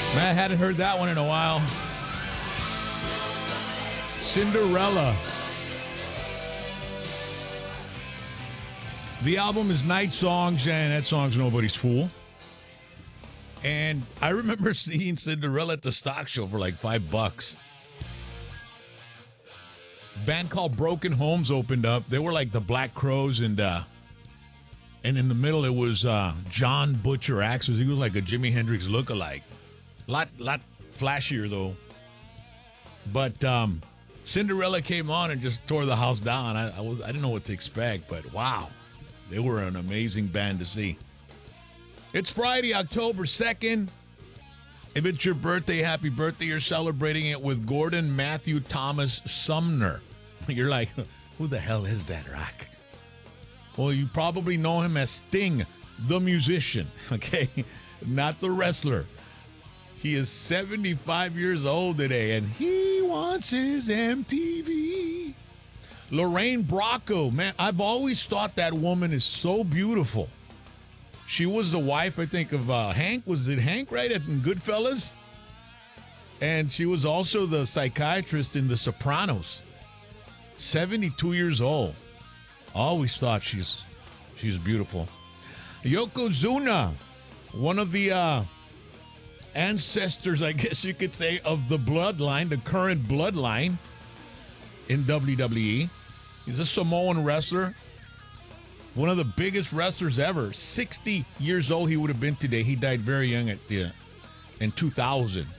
Man, I hadn't heard that one in a while. Cinderella. The album is Night Songs, and that song's Nobody's Fool. And I remember seeing Cinderella at the stock show for like $5. Band called Broken Homes opened up. They were like the Black Crowes, and in the middle it was John Butcher Axis. He was like a Jimi Hendrix lookalike. Lot flashier though. But Cinderella came on and just tore the house down. I didn't know what to expect, but wow, they were an amazing band to see. It's Friday, October 2nd. If it's your birthday, happy birthday. You're celebrating it with Gordon Matthew Thomas Sumner. You're like, who the hell is that, Rock? Well, you probably know him as Sting, the musician, okay? Not the wrestler. He is 75 years old today, and he wants his MTV. Lorraine Bracco, man, I've always thought that woman is so beautiful. She was the wife, I think, of Hank. Was it Hank, right, in Goodfellas? And she was also the psychiatrist in The Sopranos. 72 years old. Always thought she's beautiful. Yokozuna, one of the ancestors, I guess you could say, of the bloodline, the current bloodline in WWE. He's a Samoan wrestler. One of the biggest wrestlers ever. 60 years old he would have been today. He died very young in 2000.